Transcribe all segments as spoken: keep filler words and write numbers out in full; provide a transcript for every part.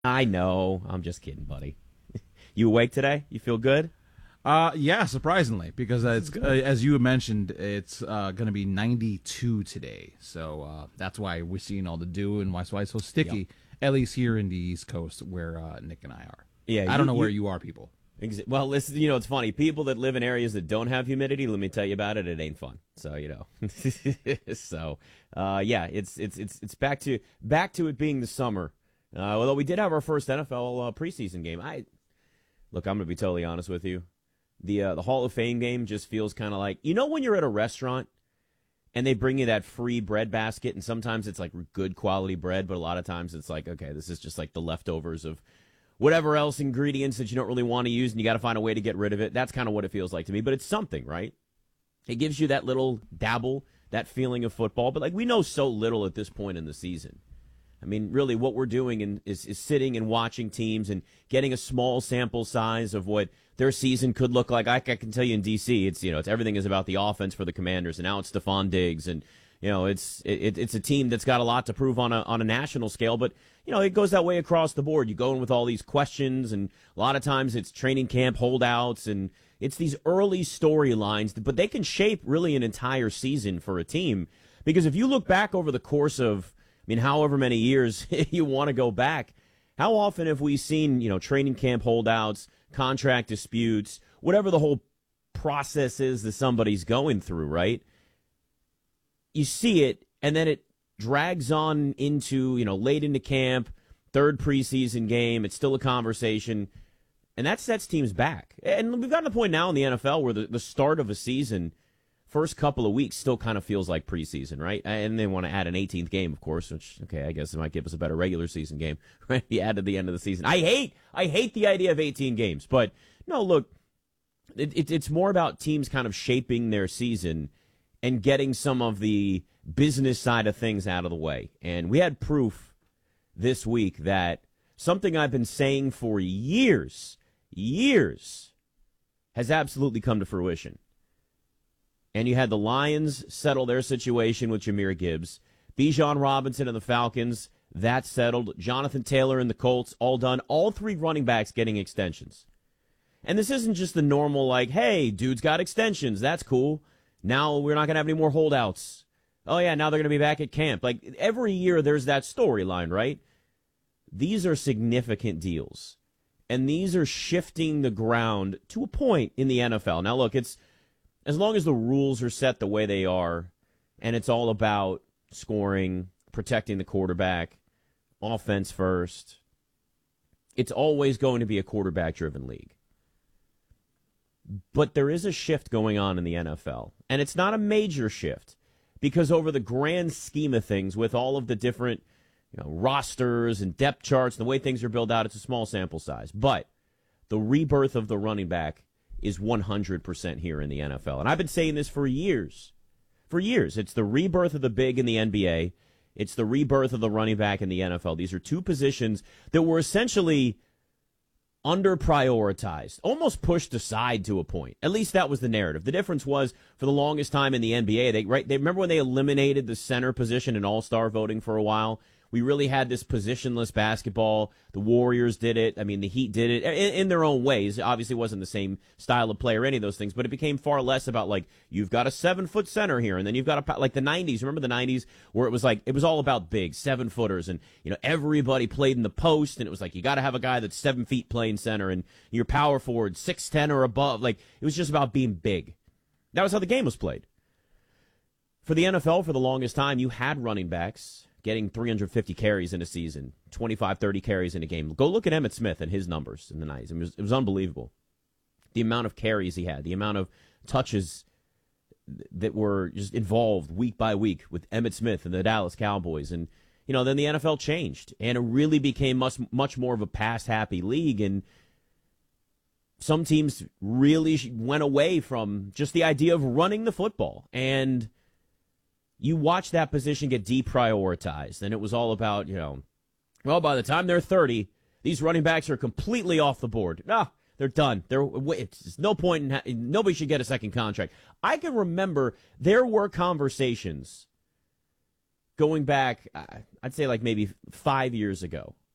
I know. I'm just kidding, buddy. You awake today? You feel good? Uh, yeah, surprisingly, because uh, it's uh, as you mentioned, it's uh, going to be ninety-two today, so uh, that's why we're seeing all the dew and why it's why it's so sticky. Yep. At least here in the East Coast, where uh, Nick and I are. Yeah, I you- don't know you- where you are, people. Exa- Well, listen, you know, it's funny. People that live in areas that don't have humidity, let me tell you about it. It ain't fun. So, you know. so, uh, yeah, it's it's it's it's back to back to it being the summer. Uh, although we did have our first N F L uh, preseason game. I look, I'm going to be totally honest with you. The uh, the Hall of Fame game just feels kind of like, you know, when you're at a restaurant and they bring you that free bread basket, and sometimes it's like good quality bread, but a lot of times it's like, okay, this is just like the leftovers of whatever else ingredients that you don't really want to use, and you got to find a way to get rid of it. That's kind of what it feels like to me, but it's something, right? It gives you that little dabble, that feeling of football, but like we know so little at this point in the season. I mean, really, what we're doing in, is, is sitting and watching teams and getting a small sample size of what their season could look like. I, I can tell you in D C, it's you know, it's everything is about the offense for the Commanders, and now it's Stephon Diggs, and you know, it's it, it's a team that's got a lot to prove on a on a national scale. But you know, it goes that way across the board. You go in with all these questions, and a lot of times it's training camp holdouts, and it's these early storylines, but they can shape really an entire season for a team. Because if you look back over the course of I mean, however many years you want to go back, how often have we seen, you know, training camp holdouts, contract disputes, whatever the whole process is that somebody's going through, right? You see it, and then it drags on into, you know, late into camp, third preseason game. It's still a conversation, and that sets teams back. And we've gotten to the point now in the N F L where the, the start of a season, first couple of weeks still kind of feels like preseason, right? And they want to add an eighteenth game, of course, which, okay, I guess it might give us a better regular season game, right? You add to the end of the season. I hate, I hate the idea of eighteen games, but no, look, it, it, it's more about teams kind of shaping their season and getting some of the business side of things out of the way. And we had proof this week that something I've been saying for years, years, has absolutely come to fruition. And you had the Lions settle their situation with Jahmyr Gibbs. Bijan Robinson and the Falcons, that's settled. Jonathan Taylor and the Colts, all done. All three running backs getting extensions. And this isn't just the normal, like, hey, dude's got extensions. That's cool. Now we're not going to have any more holdouts. Oh, yeah, now they're going to be back at camp. Like, every year there's that storyline, right? These are significant deals. And these are shifting the ground to a point in the N F L. Now, look, it's as long as the rules are set the way they are, and it's all about scoring, protecting the quarterback, offense first, it's always going to be a quarterback-driven league. But there is a shift going on in the N F L, and it's not a major shift because over the grand scheme of things, with all of the different you know, rosters and depth charts, and the way things are built out, it's a small sample size. But the rebirth of the running back is one hundred percent here in the N F L. And I've been saying this for years. For years. It's the rebirth of the big in the N B A. It's the rebirth of the running back in the N F L. These are two positions that were essentially under-prioritized, almost pushed aside to a point. At least that was the narrative. The difference was, for the longest time in the N B A, they right they remember when they eliminated the center position in all-star voting for a while? We really had this positionless basketball. The Warriors did it. I mean, the Heat did it in, in their own ways. Obviously, it wasn't the same style of play or any of those things, but it became far less about, like, you've got a seven-foot center here, and then you've got a, like the nineties. Remember the nineties where it was like, it was all about big, seven-footers, and, you know, everybody played in the post, and it was like, you got to have a guy that's seven feet playing center, and your power forward, six ten or above. Like, it was just about being big. That was how the game was played. For the N F L, for the longest time, you had running backs getting three hundred fifty carries in a season, twenty-five, thirty carries in a game. Go look at Emmitt Smith and his numbers in the nineties. It was, it was unbelievable. The amount of carries he had, the amount of touches that were just involved week by week with Emmitt Smith and the Dallas Cowboys. And, you know, then the N F L changed, and it really became much, much more of a pass-happy league. And some teams really went away from just the idea of running the football. And you watch that position get deprioritized, and it was all about, you know, well, by the time they're thirty, these running backs are completely off the board. Ah, they're done. They're, it's no point in, ha- nobody should get a second contract. I can remember there were conversations going back, I'd say like maybe five years ago.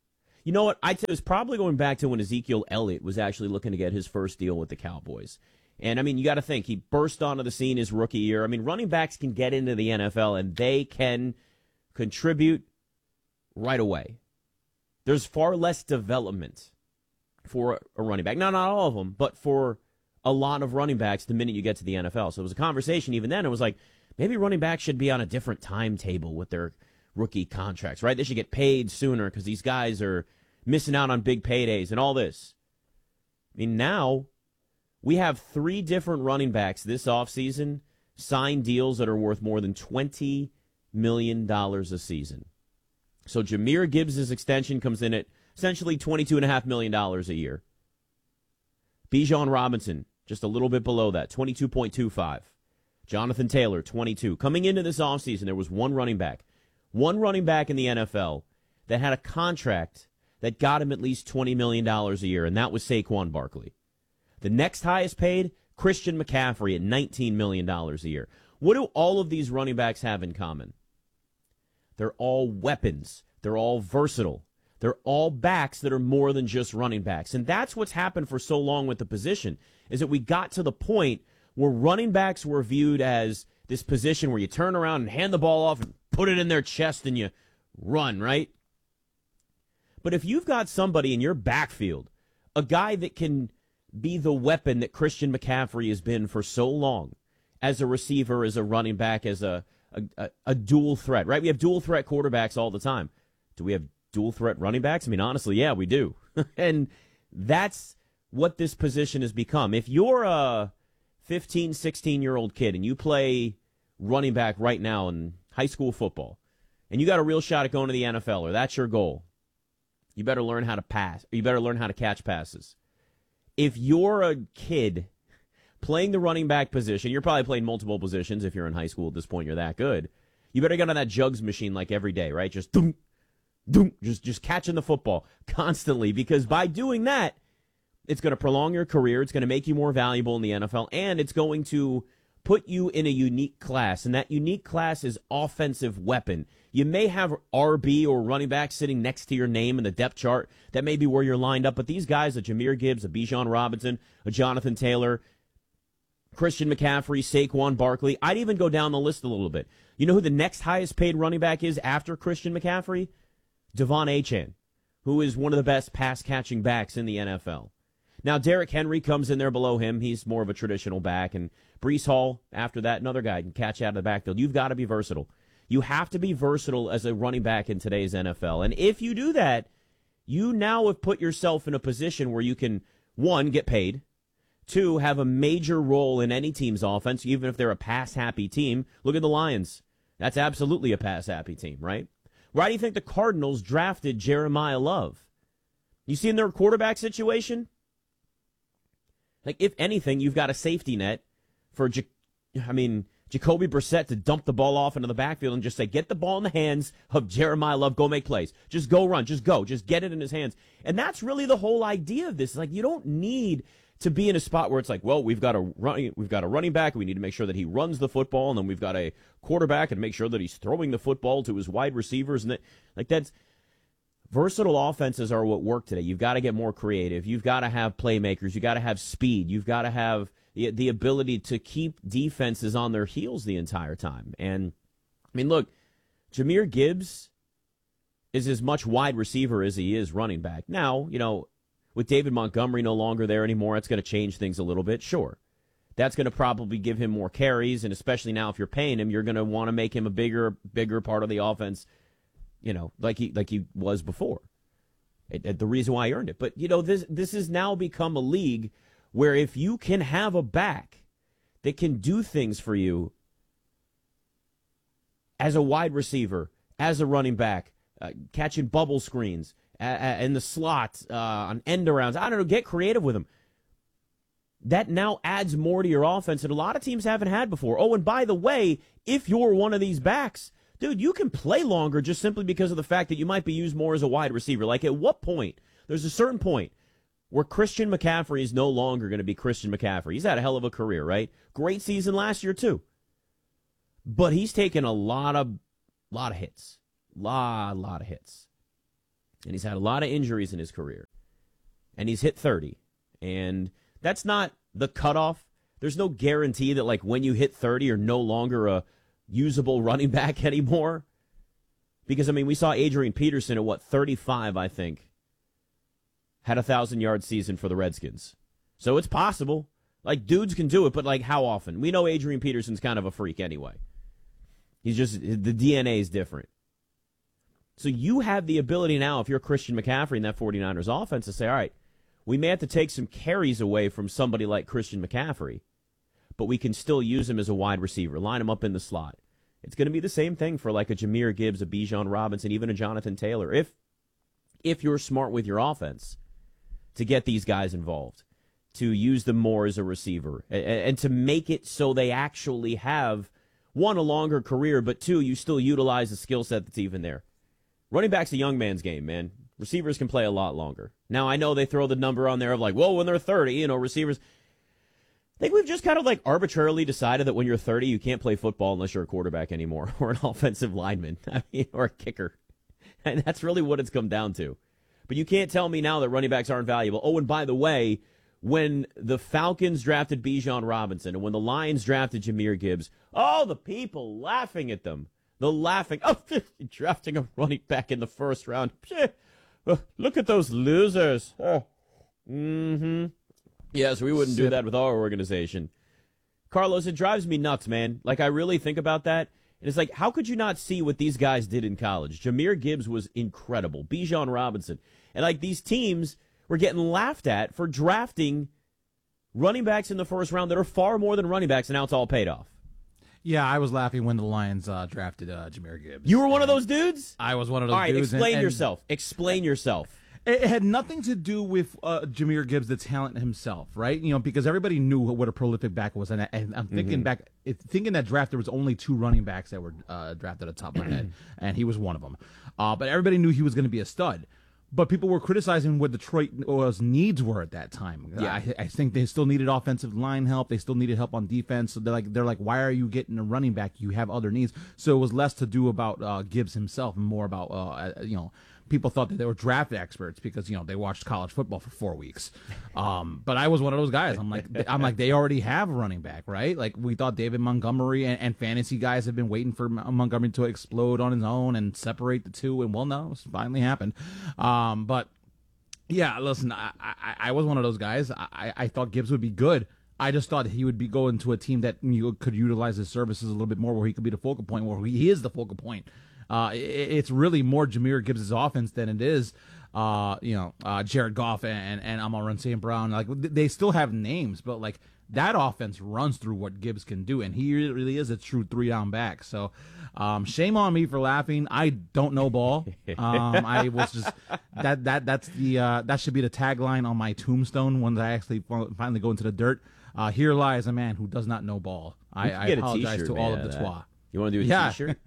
You know what? I'd say it was probably going back to when Ezekiel Elliott was actually looking to get his first deal with the Cowboys. And, I mean, you got to think, he burst onto the scene his rookie year. I mean, running backs can get into the N F L, and they can contribute right away. There's far less development for a running back. Now, not all of them, but for a lot of running backs the minute you get to the N F L. So it was a conversation even then. It was like, maybe running backs should be on a different timetable with their rookie contracts, right? They should get paid sooner because these guys are missing out on big paydays and all this. I mean, now we have three different running backs this offseason sign deals that are worth more than twenty million dollars a season. So Jahmyr Gibbs' extension comes in at essentially twenty-two point five million dollars a year. Bijan Robinson, just a little bit below that, twenty-two point two five. Jonathan Taylor, twenty-two. Coming into this offseason, there was one running back. One running back in the N F L that had a contract that got him at least twenty million dollars a year, and that was Saquon Barkley. The next highest paid, Christian McCaffrey at nineteen million dollars a year. What do all of these running backs have in common? They're all weapons. They're all versatile. They're all backs that are more than just running backs. And that's what's happened for so long with the position, is that we got to the point where running backs were viewed as this position where you turn around and hand the ball off and put it in their chest and you run, right? But if you've got somebody in your backfield, a guy that can be the weapon that Christian McCaffrey has been for so long, as a receiver, as a running back, as a, a, a, a dual threat, right? We have dual threat quarterbacks all the time. Do we have dual threat running backs? I mean, honestly, yeah, we do. And that's what this position has become. If you're a fifteen, sixteen-year-old kid and you play running back right now in high school football, and you got a real shot at going to the N F L, or that's your goal, you better learn how to pass, or you better learn how to catch passes. If you're a kid playing the running back position, you're probably playing multiple positions. If you're in high school at this point, you're that good. You better get on that jugs machine like every day, right? Just doom, doom, just just catching the football constantly, because by doing that, it's going to prolong your career. It's going to make you more valuable in the N F L, and it's going to put you in a unique class, and that unique class is offensive weapon. You may have R B or running back sitting next to your name in the depth chart. That may be where you're lined up, but these guys, a Jahmyr Gibbs, a Bijan Robinson, a Jonathan Taylor, Christian McCaffrey, Saquon Barkley, I'd even go down the list a little bit. You know who the next highest paid running back is after Christian McCaffrey? Devon Achane, who is one of the best pass-catching backs in the N F L. Now, Derrick Henry comes in there below him. He's more of a traditional back. And Breece Hall, after that, another guy can catch out of the backfield. You've got to be versatile. You have to be versatile as a running back in today's N F L. And if you do that, you now have put yourself in a position where you can, one, get paid, two, have a major role in any team's offense, even if they're a pass-happy team. Look at the Lions. That's absolutely a pass-happy team, right? Why do you think the Cardinals drafted Jeremiah Love? You see in their quarterback situation? Like, if anything, you've got a safety net for, Ja- I mean, Jacoby Brissett to dump the ball off into the backfield and just say, get the ball in the hands of Jeremiah Love, go make plays. Just go run, just go, just get it in his hands. And that's really the whole idea of this. Like, you don't need to be in a spot where it's like, well, we've got a running, we've got a running back, we need to make sure that he runs the football, and then we've got a quarterback and make sure that he's throwing the football to his wide receivers, and that, like, that's versatile offenses are what work today. You've got to get more creative. You've got to have playmakers. You've got to have speed. You've got to have the, the ability to keep defenses on their heels the entire time. And I mean, look, Jahmyr Gibbs is as much wide receiver as he is running back. Now, you know, with David Montgomery no longer there anymore, it's going to change things a little bit, sure. That's going to probably give him more carries, and especially now if you're paying him, you're going to want to make him a bigger, bigger part of the offense, you know, like he like he was before. It, it, the reason why he earned it. But, you know, this this has now become a league where if you can have a back that can do things for you as a wide receiver, as a running back, uh, catching bubble screens, Uh, in the slot, uh, on end arounds. I don't know, get creative with them. That now adds more to your offense that a lot of teams haven't had before. Oh, and by the way, if you're one of these backs, dude, you can play longer just simply because of the fact that you might be used more as a wide receiver. Like, at what point? There's a certain point where Christian McCaffrey is no longer going to be Christian McCaffrey. He's had a hell of a career, right? Great season last year, too. But he's taken a lot of, lot of hits. Lot, lot of hits. and he's had a lot of injuries in his career, and he's hit thirty. And that's not the cutoff. There's no guarantee that, like, when you hit thirty, you're no longer a usable running back anymore. Because, I mean, we saw Adrian Peterson at, what, thirty-five, I think, had a one thousand-yard season for the Redskins. So it's possible. Like, dudes can do it, but, like, how often? We know Adrian Peterson's kind of a freak anyway. He's just, the D N A is different. So you have the ability now, if you're Christian McCaffrey in that 49ers offense, to say, all right, we may have to take some carries away from somebody like Christian McCaffrey, but we can still use him as a wide receiver, line him up in the slot. It's going to be the same thing for like a Jahmyr Gibbs, a Bijan Robinson, even a Jonathan Taylor. If if you're smart with your offense to get these guys involved, to use them more as a receiver, and, and to make it so they actually have, one, a longer career, but two, you still utilize the skill set that's even there. Running back's a young man's game, man. Receivers can play a lot longer. Now, I know they throw the number on there of like, well, when they're thirty, you know, receivers. I think we've just kind of like arbitrarily decided that when you're thirty, you can't play football unless you're a quarterback anymore or an offensive lineman, I mean, or a kicker. And that's really what it's come down to. But you can't tell me now that running backs aren't valuable. Oh, and by the way, when the Falcons drafted Bijan Robinson and when the Lions drafted Jahmyr Gibbs, oh, the people laughing at them. The laughing, oh, drafting a running back in the first round. Look at those losers. Oh. Mm-hmm. Yes, we wouldn't do that with our organization. Carlos, it drives me nuts, man. Like, I really think about that. And it's like, how could you not see what these guys did in college? Jahmyr Gibbs was incredible. Bijan Robinson. And, like, these teams were getting laughed at for drafting running backs in the first round that are far more than running backs, and now it's all paid off. Yeah, I was laughing when the Lions uh, drafted uh, Jahmyr Gibbs. You were one of those dudes? I was one of those all right, dudes. Explain and, and yourself. Explain yourself. It had nothing to do with uh, Jahmyr Gibbs, the talent himself, right? You know, because everybody knew what a prolific back was, and, I, and I'm thinking mm-hmm. back, if, thinking that draft there was only two running backs that were uh, drafted at the top of my head, and he was one of them. Uh, but everybody knew he was going to be a stud. But people were criticizing what Detroit's needs were at that time. Yeah. I, I think they still needed offensive line help. They still needed help on defense. So they're like, they're like, why are you getting a running back? You have other needs. So it was less to do about uh, Gibbs himself and more about, uh, you know, people thought that they were draft experts because, you know, they watched college football for four weeks. Um, but I was one of those guys. I'm like, I'm like, they already have a running back, right? Like, we thought David Montgomery and, and fantasy guys have been waiting for Montgomery to explode on his own and separate the two. And, well, no, it's finally happened. Um, but, yeah, listen, I, I, I was one of those guys. I, I thought Gibbs would be good. I just thought he would be going to a team that you could utilize his services a little bit more, where he could be the focal point, where he is the focal point. Uh, it, it's really more Jahmyr Gibbs' offense than it is, uh, you know, uh, Jared Goff and, and Amon-Ra Saint Brown. Like, they still have names, but, like, that offense runs through what Gibbs can do, and he really is a true three-down back. So, um, shame on me for laughing. I don't know ball. Um, I was just that that that's the uh, that should be the tagline on my tombstone when I actually finally go into the dirt. Uh, here lies a man who does not know ball. I, I apologize to all of the twa. You want to do a yeah. T-shirt?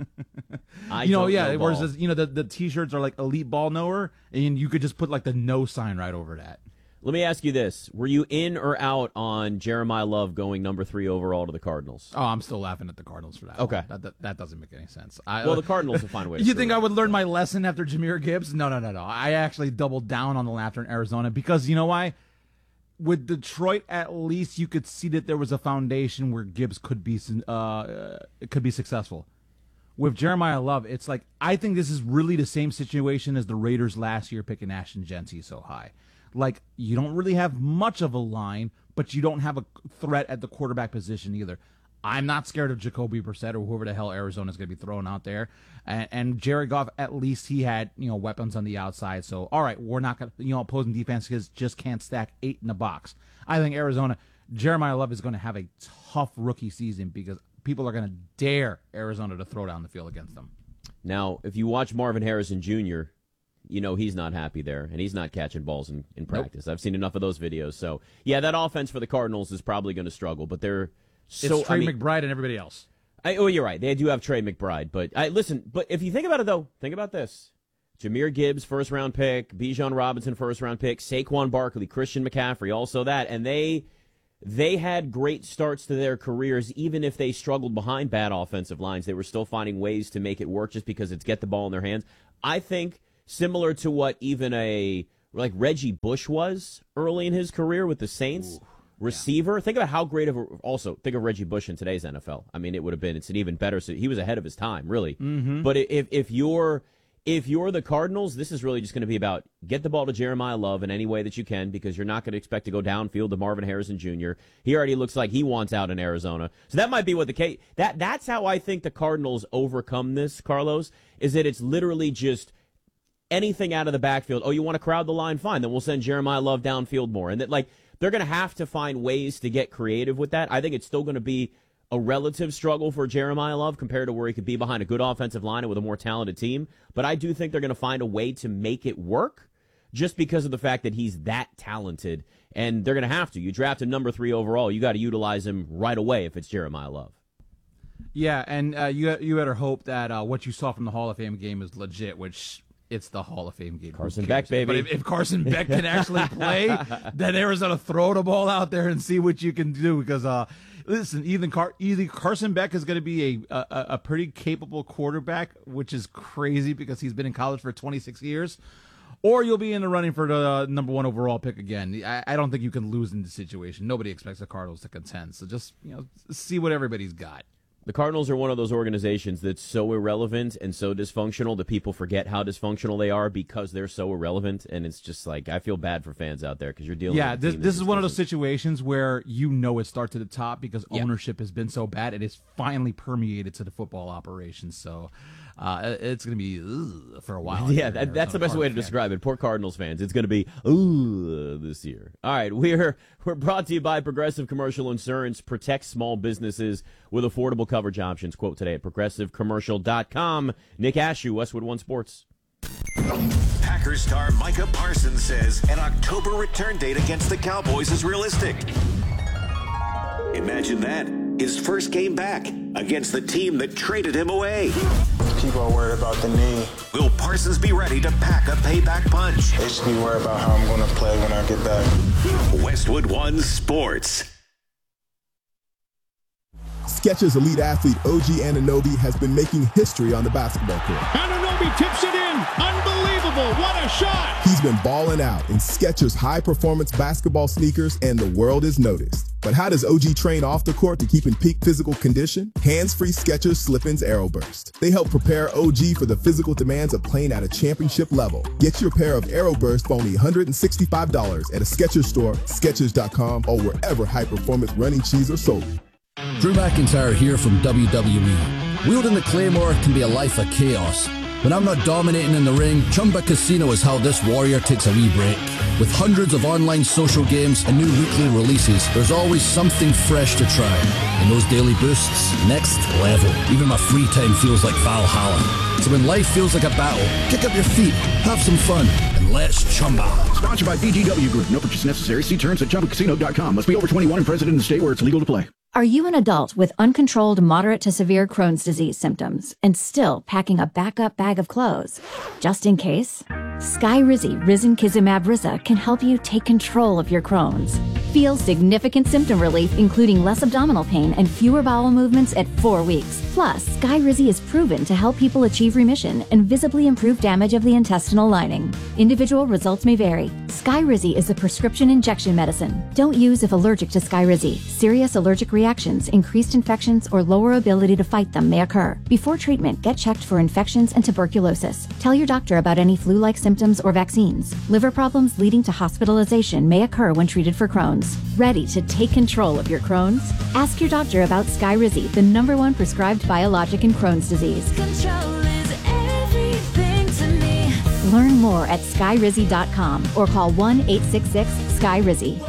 I you know, don't yeah. know Whereas ball. this, you know, the, the T-shirts are like elite ball knower, and you could just put like the no sign right over that. Let me ask you this: were you in or out on Jeremiah Love going number three overall to the Cardinals? Oh, I'm still laughing at the Cardinals for that. Okay, that, that that doesn't make any sense. I, well, the Cardinals will find a way. To you think it. I would learn my lesson after Jahmyr Gibbs? No, no, no, no. I actually doubled down on the laughter in Arizona because you know why? With Detroit, at least you could see that there was a foundation where Gibbs could be uh could be successful. With Jeremiah Love, it's like I think this is really the same situation as the Raiders last year picking Ashton Genty so high. Like, you don't really have much of a line, but you don't have a threat at the quarterback position either. I'm not scared of Jacoby Brissett or whoever the hell Arizona's going to be throwing out there. And, and Jared Goff, at least he had, you know, weapons on the outside. So, all right, we're not going to, you know, opposing defenses just can't stack eight in the box. I think Arizona, Jeremiah Love is going to have a tough rookie season because people are going to dare Arizona to throw down the field against them. Now, if you watch Marvin Harrison Junior, you know he's not happy there, and he's not catching balls in, in practice. Nope. I've seen enough of those videos. So, yeah, that offense for the Cardinals is probably going to struggle, but they're so... It's Trey I mean, McBride and everybody else. I, oh, you're right. They do have Trey McBride. But, I, listen, but if you think about it, though, think about this. Jahmyr Gibbs, first-round pick. Bijan Robinson, first-round pick. Saquon Barkley, Christian McCaffrey, also that. And they they had great starts to their careers, even if they struggled behind bad offensive lines. They were still finding ways to make it work just because it's get the ball in their hands. I think... similar to what even a like Reggie Bush was early in his career with the Saints. Ooh, receiver. Yeah. Think about how great of a, also think of Reggie Bush in today's N F L. I mean, it would have been, it's an even better, so he was ahead of his time, really. Mm-hmm. But if, if you're, if you're the Cardinals, this is really just going to be about get the ball to Jeremiah Love in any way that you can, because you're not going to expect to go downfield to Marvin Harrison Junior He already looks like he wants out in Arizona. So that might be what the case, that, that's how I think the Cardinals overcome this, Carlos, is that it's literally just anything out of the backfield. Oh, you want to crowd the line? Fine. Then we'll send Jeremiah Love downfield more. And that, like, they're going to have to find ways to get creative with that. I think it's still going to be a relative struggle for Jeremiah Love compared to where he could be behind a good offensive line and with a more talented team. But I do think they're going to find a way to make it work just because of the fact that he's that talented. And they're going to have to. You draft him number three overall. You got to utilize him right away if it's Jeremiah Love. Yeah, and uh, you you better hope that uh, what you saw from the Hall of Fame game is legit, which it's the Hall of Fame game. Carson Beck, baby. But if, if Carson Beck can actually play, then Arizona throw the ball out there and see what you can do. Because uh, listen, either, Car- either Carson Beck is going to be a, a a pretty capable quarterback, which is crazy because he's been in college for twenty-six years, or you'll be in the running for the uh, number one overall pick again. I, I don't think you can lose in this situation. Nobody expects the Cardinals to contend. So just you know, see what everybody's got. The Cardinals are one of those organizations that's so irrelevant and so dysfunctional that people forget how dysfunctional they are because they're so irrelevant. And it's just like, I feel bad for fans out there because you're dealing yeah, with this, this is one of those doesn't... situations where you know it starts at the top because yeah. ownership has been so bad. It has finally permeated to the football operations. So uh, it's going to be ugh, for a while. Yeah, that, that's the best way to fan. describe it. Poor Cardinals fans. It's going to be ooh this year. All right, we're we're brought to you by Progressive Commercial Insurance. Protect small businesses with affordable coverage options. Quote today at progressive commercial dot com. Nick Ashew, Westwood One Sports. Packers star Micah Parsons says an October return date against the Cowboys is realistic. Imagine that. His first game back against the team that traded him away. People are worried about the knee. Will Parsons be ready to pack a payback punch? They should be worried about how I'm going to play when I get back. Westwood One Sports. Skechers elite athlete O G Anunoby has been making history on the basketball court. Anunoby tips it in. Unbelievable. What a shot. He's been balling out in Skechers high-performance basketball sneakers, and the world is noticed. But how does O G train off the court to keep in peak physical condition? Hands-free Skechers Slip-ins Aeroburst. They help prepare O G for the physical demands of playing at a championship level. Get your pair of Aeroburst for only one hundred sixty-five dollars at a Skechers store, Skechers dot com, or wherever high-performance running shoes are sold. Drew McIntyre here from W W E. Wielding the Claymore can be a life of chaos. When I'm not dominating in the ring, Chumba Casino is how this warrior takes a wee break. With hundreds of online social games and new weekly releases, there's always something fresh to try. And those daily boosts, next level. Even my free time feels like Valhalla. So when life feels like a battle, kick up your feet, have some fun, and let's chumba. Sponsored by B G W Group. No purchase necessary. See terms at chumba casino dot com. Must be over twenty-one and present in the state where it's legal to play. Are you an adult with uncontrolled moderate to severe Crohn's disease symptoms and still packing a backup bag of clothes? Just in case? Skyrizi Risankizumab Riza can help you take control of your Crohn's. Feel significant symptom relief, including less abdominal pain and fewer bowel movements at four weeks. Plus, Skyrizi is proven to help people achieve remission and visibly improve damage of the intestinal lining. Individual results may vary. Skyrizi is a prescription injection medicine. Don't use if allergic to Skyrizi. Serious allergic reactions, increased infections, or lower ability to fight them may occur. Before treatment, get checked for infections and tuberculosis. Tell your doctor about any flu-like symptoms or vaccines. Liver problems leading to hospitalization may occur when treated for Crohn's. Ready to take control of your Crohn's? Ask your doctor about Skyrizi, the number one prescribed biologic in Crohn's disease. Control is everything to me. Learn more at skyrizi dot com or call one eight six six sky rizi.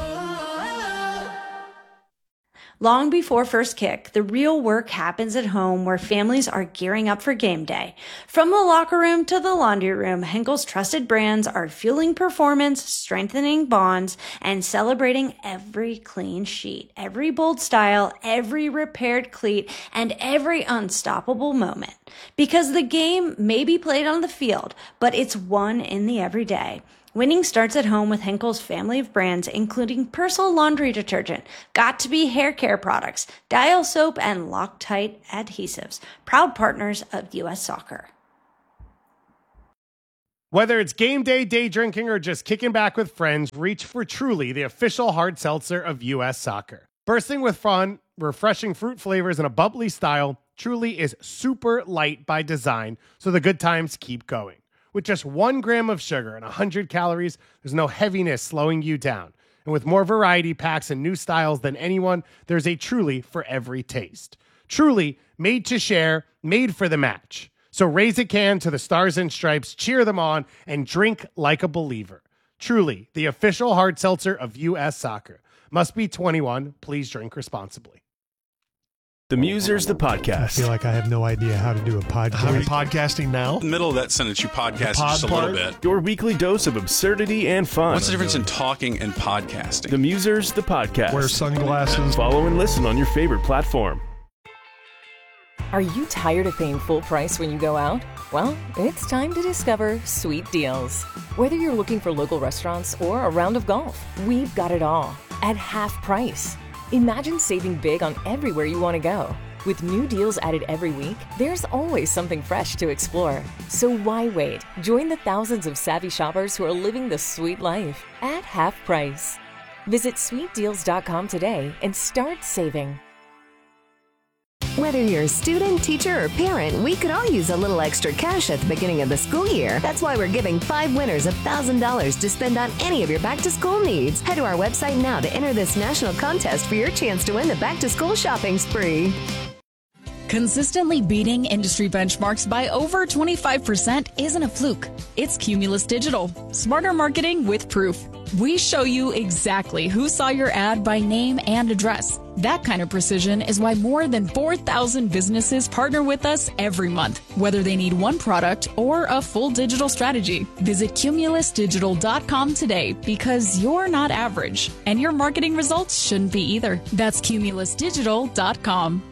Long before first kick, the real work happens at home where families are gearing up for game day. From the locker room to the laundry room, Henkel's trusted brands are fueling performance, strengthening bonds, and celebrating every clean sheet, every bold style, every repaired cleat, and every unstoppable moment. Because the game may be played on the field, but it's won in the everyday. Winning starts at home with Henkel's family of brands, including Persil laundry detergent, Got2b hair care products, Dial soap, and Loctite adhesives, proud partners of U S Soccer. Whether it's game day, day drinking, or just kicking back with friends, reach for Truly, the official hard seltzer of U S Soccer. Bursting with fun, refreshing fruit flavors, and a bubbly style, Truly is super light by design, so the good times keep going. With just one gram of sugar and one hundred calories, there's no heaviness slowing you down. And with more variety packs and new styles than anyone, there's a Truly for every taste. Truly, made to share, made for the match. So raise a can to the Stars and Stripes, cheer them on, and drink like a believer. Truly, the official hard seltzer of U S Soccer. Must be twenty-one. Please drink responsibly. The Musers, the podcast. I feel like I have no idea how to do a podcast. How are you podcasting now? In the middle of that sentence, you podcast just a little bit. Your weekly dose of absurdity and fun. What's the difference in talking and podcasting? The Musers, the podcast. Wear sunglasses. Follow and listen on your favorite platform. Are you tired of paying full price when you go out? Well, it's time to discover Sweet Deals. Whether you're looking for local restaurants or a round of golf, we've got it all at half price. Imagine saving big on everywhere you want to go. With new deals added every week, there's always something fresh to explore. So why wait? Join the thousands of savvy shoppers who are living the sweet life at half price. Visit sweet deals dot com today and start saving. Whether you're a student, teacher, or parent, we could all use a little extra cash at the beginning of the school year. That's why we're giving five winners one thousand dollars to spend on any of your back-to-school needs. Head to our website now to enter this national contest for your chance to win the back-to-school shopping spree. Consistently beating industry benchmarks by over twenty-five percent isn't a fluke. It's Cumulus Digital. Smarter marketing with proof. We show you exactly who saw your ad by name and address. That kind of precision is why more than four thousand businesses partner with us every month, whether they need one product or a full digital strategy. Visit cumulus digital dot com today because you're not average, and your marketing results shouldn't be either. That's cumulus digital dot com.